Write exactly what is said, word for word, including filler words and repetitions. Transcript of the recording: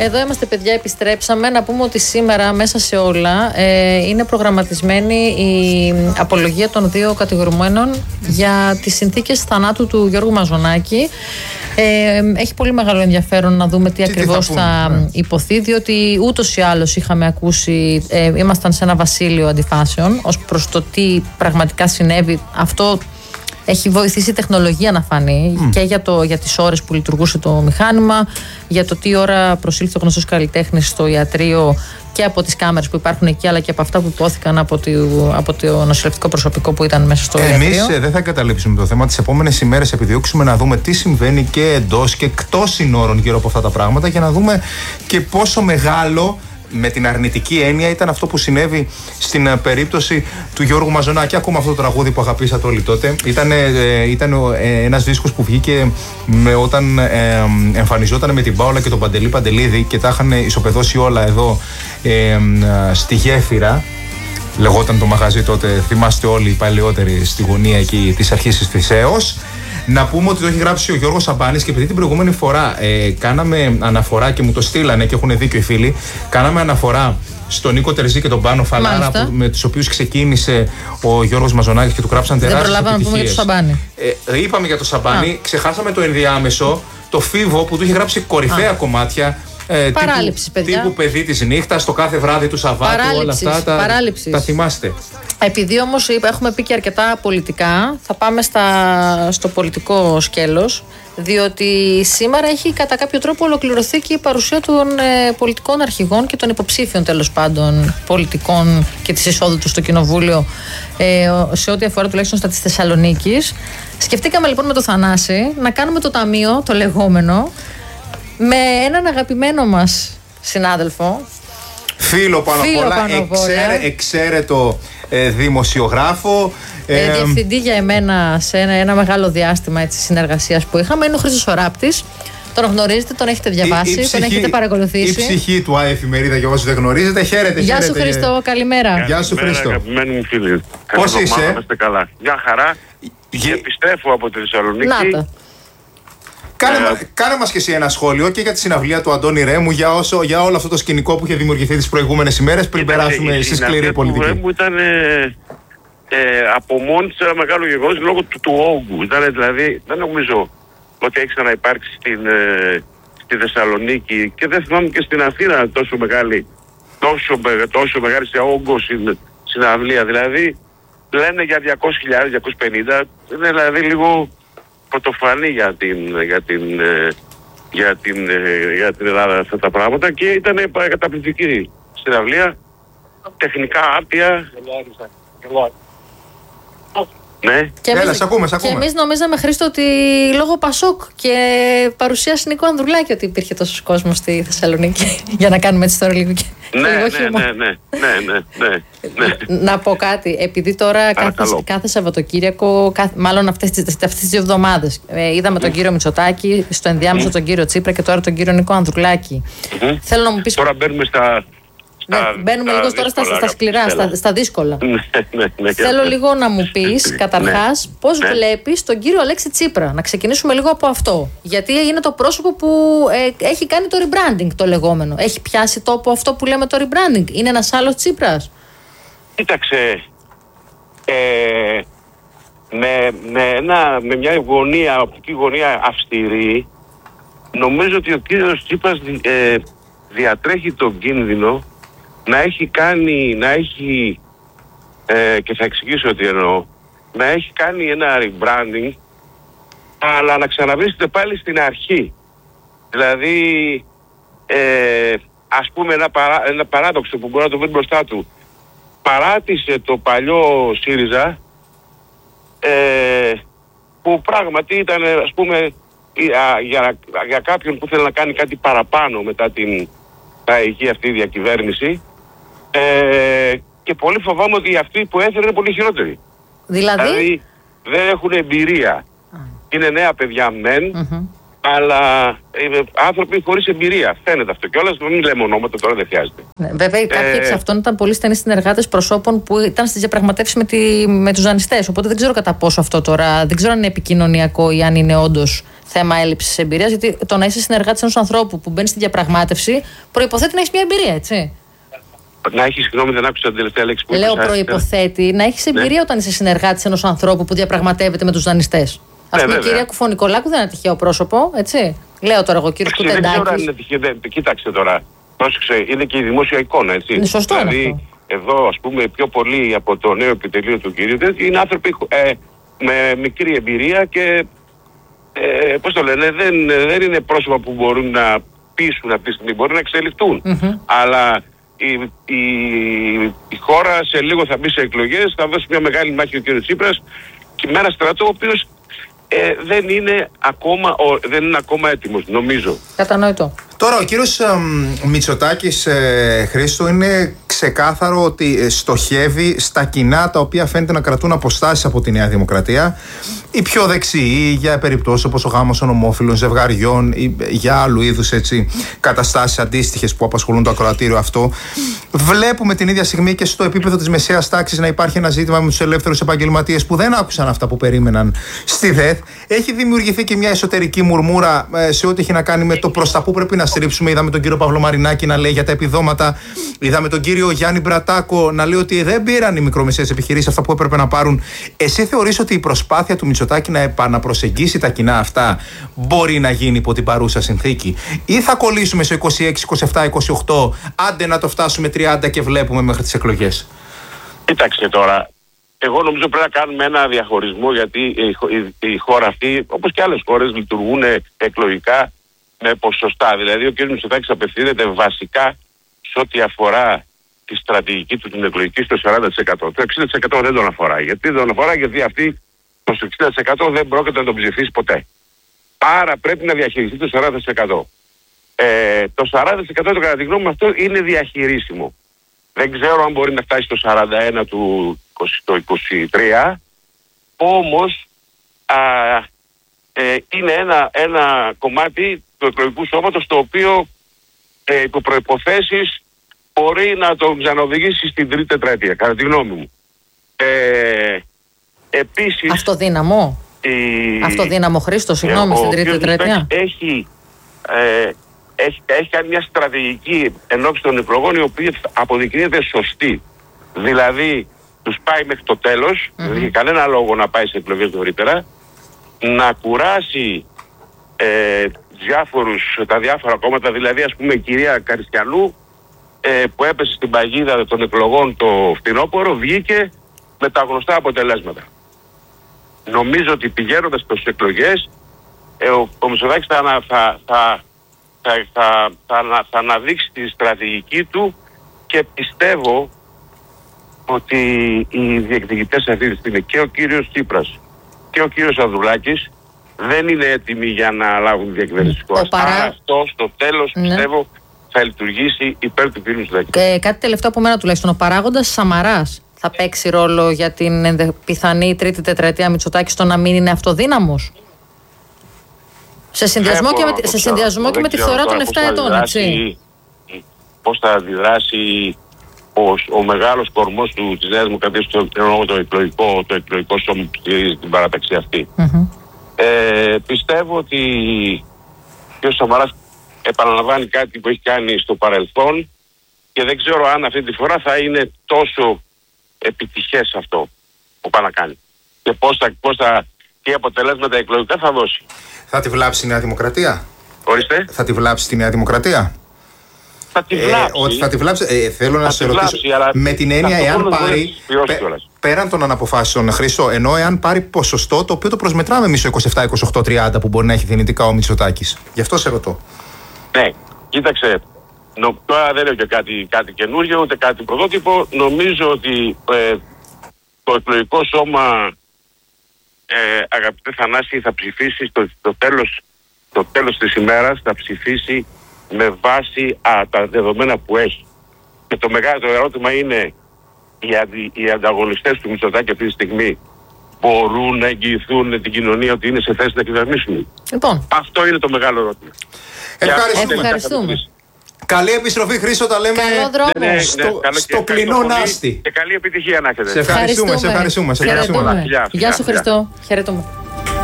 Εδώ είμαστε, παιδιά, επιστρέψαμε. Να πούμε ότι σήμερα μέσα σε όλα ε, είναι προγραμματισμένη η απολογία των δύο κατηγορουμένων για τις συνθήκες θανάτου του Γιώργου Μαζονάκη. Ε, έχει πολύ μεγάλο ενδιαφέρον να δούμε τι, τι ακριβώς τι θα, θα ναι. υποθεί, διότι ούτως ή άλλως είχαμε ακούσει, ε, ήμασταν σε ένα βασίλειο αντιφάσεων ως προς το τι πραγματικά συνέβη. Αυτό έχει βοηθήσει η τεχνολογία να φανεί mm. και για, το, για τις ώρες που λειτουργούσε το μηχάνημα, για το τι ώρα προσήλθε ο γνωστός καλλιτέχνης στο ιατρείο και από τις κάμερες που υπάρχουν εκεί, αλλά και από αυτά που υπόθηκαν από το, από το νοσηλευτικό προσωπικό που ήταν μέσα στο Εμείς ιατρείο. Εμείς δεν θα εγκαταλείψουμε το θέμα. Τις επόμενες ημέρες επιδιώξουμε να δούμε τι συμβαίνει και εντός και εκτός συνόρων γύρω από αυτά τα πράγματα, για να δούμε και πόσο μεγάλο, με την αρνητική έννοια, ήταν αυτό που συνέβη στην uh, περίπτωση του Γιώργου Μαζονάκη. Ακόμα αυτό το τραγούδι που αγαπήσατε όλοι τότε. Ήταν, ε, ήταν ε, ένας δίσκος που βγήκε με, όταν ε, εμφανιζόταν με την Πάολα και τον Παντελή Παντελίδη και τα είχαν ισοπεδώσει όλα εδώ ε, ε, στη γέφυρα. Λεγόταν το μαγαζί τότε, θυμάστε όλοι οι παλαιότεροι, στη γωνία εκεί της αρχής της Θησέως. Να πούμε ότι το έχει γράψει ο Γιώργος Σαμπάνης, και επειδή την προηγούμενη φορά ε, κάναμε αναφορά και μου το στείλανε και έχουν δίκιο οι φίλοι, κάναμε αναφορά στον Νίκο Τερζή και τον Πάνο Φαλάρα, που, με τους οποίους ξεκίνησε ο Γιώργος Μαζονάκης και του γράψαν τεράστιες επιτυχίες. Δεν προλάβαμε να πούμε για τον Σαμπάνη. Ε, είπαμε για τον Σαμπάνη, Α. ξεχάσαμε το ενδιάμεσο, το Φίβο, που του είχε γράψει κορυφαία Α. κομμάτια. Ε, Παράληψη, τύπου, παιδιά. Τύπου παιδί της νύχτας, το κάθε βράδυ του Σαββάτου, όλα αυτά τα, τα θυμάστε. Επειδή όμως έχουμε πει και αρκετά πολιτικά, θα πάμε στα, στο πολιτικό σκέλος, διότι σήμερα έχει κατά κάποιο τρόπο ολοκληρωθεί και η παρουσία των ε, πολιτικών αρχηγών και των υποψήφιων, τέλος πάντων, πολιτικών και της εισόδου του στο Κοινοβούλιο, ε, σε ό,τι αφορά τουλάχιστον στα της Θεσσαλονίκης. Σκεφτήκαμε λοιπόν με το Θανάση να κάνουμε το ταμείο, το λεγόμενο, με έναν αγαπημένο μας συνάδελφο, φίλο πάνω απ' όλα, εξαίρε, εξαίρετο ε, δημοσιογράφο, ε, ε, διευθυντή για εμένα σε ένα, ένα μεγάλο διάστημα έτσι, συνεργασίας που είχαμε, είναι ο Χρήστος ο Ράπτης. Τον γνωρίζετε, τον έχετε διαβάσει, η, η ψυχή, τον έχετε παρακολουθήσει. Η ψυχή του ΑΕ Εφημερίδα, για όσους δεν γνωρίζετε. Χαίρετε, Γεια χαίρετε. σου Χρήστο, καλημέρα. Γεια σου Χρήστο. Αγαπημένοι μου φίλοι. Πώς είσαι? Είστε καλά. Μια χαρά. Γε... Επιστρέφω από τη Θεσσαλονίκη. Νάτα. Κάνε, ε, κάνε μας και εσύ ένα σχόλιο και για τη συναυλία του Αντώνη Ρέμου, για, όσο, για όλο αυτό το σκηνικό που είχε δημιουργηθεί τις προηγούμενες ημέρες, πριν περάσουμε στη σκληρή πολιτική. Η συναυλία του Ρέμου ήταν ε, ε, από μόνη της ένα μεγάλο γεγονός λόγω του, του όγκου. Ήταν, δηλαδή, δεν νομίζω ότι έχει ξαναυπάρξει στην, ε, στη Θεσσαλονίκη, και δεν θυμάμαι και στην Αθήνα τόσο μεγάλη, τόσο, τόσο μεγάλη σε όγκο συν, συναυλία. Δηλαδή λένε για διακόσιες χιλιάδες, διακόσιες πενήντα, είναι δηλαδή λίγο πρωτοφανή για την, για την, για την, για την Ελλάδα αυτά τα πράγματα, και ήταν καταπληκτική συναυλία, τεχνικά άρτια. Ναι. Και Έλα, εμείς, σ' ακούμε, σ' ακούμε. Και εμείς νομίζαμε, Χρήστο, ότι λόγω Πασόκ και παρουσίαση Νίκο Ανδρουλάκη ότι υπήρχε τόσος κόσμος στη Θεσσαλονίκη. Για να κάνουμε έτσι τώρα λίγο και ναι, ναι, ναι, ναι, ναι, ναι, ναι. Να πω κάτι, επειδή τώρα κάθε, κάθε Σαββατοκύριακο, κάθε, μάλλον αυτές τις, αυτές τις δύο εβδομάδες, ε, είδαμε τον κύριο Μητσοτάκη, στο ενδιάμεσο τον κύριο Τσίπρα και τώρα τον κύριο Νίκο Ανδρουλάκη. Θέλω να μου πεις... Τώρα μπαίνουμε στα... Ναι, μπαίνουμε στα λίγο τώρα στα, στα σκληρά, στα, στα δύσκολα. Ναι, ναι, ναι, Θέλω λίγο να μου πεις καταρχάς ναι, πώς ναι. βλέπεις τον κύριο Αλέξη Τσίπρα. Να ξεκινήσουμε λίγο από αυτό. Γιατί είναι το πρόσωπο που ε, έχει κάνει το rebranding το λεγόμενο. Έχει πιάσει τόπο αυτό που λέμε το rebranding. Είναι ένας άλλος Τσίπρας? Κοίταξε, ε, με, με, ένα, με μια γωνία, οπτική γωνία αυστηρή, νομίζω ότι ο κύριος Τσίπρας ε, διατρέχει τον κίνδυνο να έχει κάνει, να έχει, ε, και θα εξηγήσω τι εννοώ, να έχει κάνει ένα rebranding, αλλά να ξαναβρίσκεται πάλι στην αρχή. Δηλαδή, ε, ας πούμε ένα, παρά, ένα παράδοξο που μπορεί να το βρει μπροστά του, παράτησε το παλιό ΣΥΡΙΖΑ, ε, που πράγματι ήταν, ας πούμε, για, για, για κάποιον που θέλει να κάνει κάτι παραπάνω μετά την τραγική αυτή διακυβέρνηση, ε, και πολύ φοβάμαι ότι αυτοί που έφερε είναι πολύ χειρότεροι. Δηλαδή, δηλαδή δεν έχουν εμπειρία. Mm. Είναι νέα παιδιά μεν, mm-hmm. αλλά ε, άνθρωποι χωρίς εμπειρία. Φαίνεται αυτό κιόλας, μην λέμε ονόματα, τώρα δεν χρειάζεται. Ναι, βέβαια, κάποιοι ε, εξ αυτών ήταν πολύ στενοί συνεργάτες προσώπων που ήταν στις διαπραγματεύσεις με, με τους δανειστές. Οπότε δεν ξέρω κατά πόσο αυτό τώρα, δεν ξέρω αν είναι επικοινωνιακό ή αν είναι όντως θέμα έλλειψης εμπειρίας, γιατί το να είσαι συνεργάτης ενός ανθρώπου που μπαίνει στη διαπραγμάτευση προϋποθέτει να έχεις μια εμπειρία, έτσι. Να έχεις, συγγνώμη, δεν άκουσα την τελευταία λέξη που είπες. Λέω προϋποθέτει να έχεις εμπειρία, ναι, όταν είσαι συνεργάτης ενός ανθρώπου που διαπραγματεύεται με τους δανειστές. Ας πούμε, η κυρία Κουφωνικολάκου δεν είναι ένα τυχαίο πρόσωπο, έτσι. Λέω τώρα εγώ, κύριος Κουτεντάκης. Δεν ξέρω αν είναι τυχαίο. Κοίταξε τώρα. Πρόσεξε, είναι και η δημόσια εικόνα, έτσι. Είναι σωστό. Δηλαδή, αυτό. Εδώ, ας πούμε, πιο πολύ από το νέο επιτελείο του κυρίου είναι άνθρωποι ε, με μικρή εμπειρία και. Ε, πώς το λένε, δεν, δεν είναι πρόσωπα που μπορούν να πείσουν αυτή τη στιγμή, μπορεί να εξελιχθούν. Mm-hmm. Αλλά η, η, η χώρα σε λίγο θα μπει σε εκλογές, θα δώσει μια μεγάλη μάχη ο κ. Τσίπρας και με ένα στρατό ο οποίος ε, δεν, είναι ακόμα, ο, δεν είναι ακόμα έτοιμος, νομίζω. Κατανοητό. Τώρα ο κύριος ε, Μητσοτάκης, ε, Χρήστο, είναι ξεκάθαρο ότι στοχεύει στα κοινά τα οποία φαίνεται να κρατούν αποστάσεις από τη Νέα Δημοκρατία. Οι πιο δεξιοί για περιπτώσεις όπως ο γάμος των ομόφυλων ζευγαριών ή για άλλου είδους έτσι, καταστάσεις αντίστοιχες που απασχολούν το ακροατήριο αυτό. Βλέπουμε την ίδια στιγμή και στο επίπεδο της μεσαίας τάξης να υπάρχει ένα ζήτημα με τους ελεύθερους επαγγελματίες που δεν άκουσαν αυτά που περίμεναν στη ΔΕΘ. Έχει δημιουργηθεί και μια εσωτερική μουρμούρα σε ό,τι έχει να κάνει με το προς τα που πρέπει να στρίψουμε. Είδαμε τον κύριο Παύλο Μαρινάκη να λέει για τα επιδόματα. Είδαμε τον κύριο Γιάννη Μπρατάκο να λέει ότι δεν πήραν οι μικρομεσαίες επιχειρήσεις αυτά που έπρεπε να πάρουν. Εσύ θεωρείς ότι η προσπάθεια του Μητσοτάκη να επαναπροσεγγίσει τα κοινά αυτά μπορεί να γίνει υπό την παρούσα συνθήκη, ή θα κολλήσουμε σε είκοσι έξι, είκοσι επτά, είκοσι οκτώ, άντε να το φτάσουμε τριάντα και βλέπουμε μέχρι τις εκλογές? Κοίταξε τώρα. Εγώ νομίζω πρέπει να κάνουμε ένα διαχωρισμό, γιατί η, η, η χώρα αυτή, όπως και άλλες χώρες, λειτουργούν εκλογικά με ποσοστά. Δηλαδή, ο κ. Μητσοτάκης απευθύνεται βασικά σε ό,τι αφορά τη στρατηγική του την εκλογική στο σαράντα τοις εκατό. Το εξήντα τοις εκατό δεν τον αφορά. Γιατί δεν τον αφορά, γιατί αυτή το εξήντα τοις εκατό δεν πρόκειται να τον ψηφίσει ποτέ. Άρα πρέπει να διαχειριστεί το σαράντα τοις εκατό. Ε, το σαράντα τοις εκατό, το κατά τη γνώμη μου, αυτό είναι διαχειρίσιμο. Δεν ξέρω αν μπορεί να φτάσει στο σαράντα ένα του είκοσι τρία, όμως α, ε, είναι ένα, ένα κομμάτι του εκλογικού σώματος το οποίο ε, υπό προϋποθέσεις μπορεί να τον ξαναοδηγήσει στην τρίτη τετραετία, κατά τη γνώμη μου. Ε, επίσης... Αυτοδύναμο. Η... Αυτοδύναμο, Χρήστο, συγγνώμη, ε, στην τρίτη τετραετία. Έχει, ε, έχει, έχει κάνει μια στρατηγική ενόψει των εκλογών η οποία αποδεικνύεται σωστή. Δηλαδή, τους πάει μέχρι το τέλος, mm-hmm. δεν έχει κανένα λόγο να πάει σε εκλογές νωρίτερα, να κουράσει ε, διάφορους, τα διάφορα κόμματα, δηλαδή ας πούμε η κυρία Καριστιανού ε, που έπεσε στην παγίδα των εκλογών το φθινόπωρο, βγήκε με τα γνωστά αποτελέσματα. Νομίζω ότι πηγαίνοντας στις εκλογές ε, ο, ο Μητσοτάκης θα, θα, θα, θα, θα, θα, θα, θα αναδείξει τη στρατηγική του και πιστεύω ότι οι διεκδικητές αυτή τη στιγμή και ο κύριος Τσίπρας και ο κύριος Ανδρουλάκης δεν είναι έτοιμοι για να λάβουν διακυβέρνηση της χώρας. Παρά... Άρα αυτό στο τέλος ναι. πιστεύω θα λειτουργήσει υπέρ του κύριου Μητσοτάκη. Ε, κάτι τελευταίο από μένα τουλάχιστον. Ο παράγοντας Σαμαράς θα παίξει ρόλο για την πιθανή τρίτη τετραετία Μητσοτάκη στο να μην είναι αυτοδύναμος? Σε συνδυασμό και με, σε συνδυασμό και με τη φθορά των επτά ετών, έτσι. Πώς θα αντιδράσει ο, ο μεγάλος κορμός του, της Νέας Δημοκρατίας, το, το, εκλογικό, το εκλογικό σώμα που στηρίζει την παράταξη αυτή. Mm-hmm. Ε, πιστεύω ότι ο κ. Σαμαράς επαναλαμβάνει κάτι που έχει κάνει στο παρελθόν και δεν ξέρω αν αυτή τη φορά θα είναι τόσο επιτυχές αυτό που πάει να κάνει. Και πώς θα, πώς θα, τι αποτελέσματα εκλογικά θα δώσει. Θα τη βλάψει η Νέα Δημοκρατία? Ορίστε. Θα τη βλάψει τη Νέα Δημοκρατία? Θα τη βλάψει. Ε, ότι θα τη βλάψει. Ε, θέλω θα να σε ρωτήσω. Βλάψει, με την έννοια εάν πάρει. Πέ, πέραν των αναποφάσεων, Χρήστο, ενώ εάν πάρει ποσοστό το οποίο το προσμετράμε εμείς στο είκοσι επτά, είκοσι οκτώ, τριάντα που μπορεί να έχει δυνητικά ο Μητσοτάκης. Γι' αυτό σε ρωτώ. Ναι, κοίταξε. Νο, τώρα δεν λέω και κάτι, κάτι καινούργιο, ούτε κάτι πρωτότυπο. Νομίζω ότι ε, το εκλογικό σώμα, ε, αγαπητέ Θανάση, θα ψηφίσει στο, στο, τέλος, στο τέλος της ημέρας, θα ψηφίσει με βάση α, τα δεδομένα που έχει. Και το μεγάλο ερώτημα είναι, οι, αντι, οι ανταγωνιστές του Μητσοτάκη αυτή τη στιγμή μπορούν να εγγυηθούν την κοινωνία ότι είναι σε θέση να κυβερνήσουν? Λοιπόν. Αυτό είναι το μεγάλο ερώτημα. Ευχαριστούμε. Ευχαριστούμε. Καλή επιστροφή, Χρήστο, τα λέμε. Καλό δρόμο. Ναι, ναι, ναι, στο, καλό στο κλεινό Νάστη. Και καλή επιτυχία να έχετε. Σε ευχαριστούμε, σε ευχαριστούμε. Σε ευχαριστούμε. Γεια σου, Χριστό. Χαιρετούμε.